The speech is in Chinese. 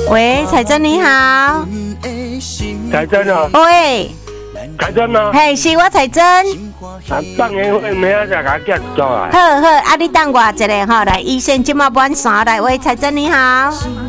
喂，彩珍你好。 彩珍啊， 喂， 彩珍啊， 嘿，是我彩珍。 放年会明仔再甲寄出来。 好好，啊，你等我一下吼，来，医生今麦晚3来，喂，彩珍你好。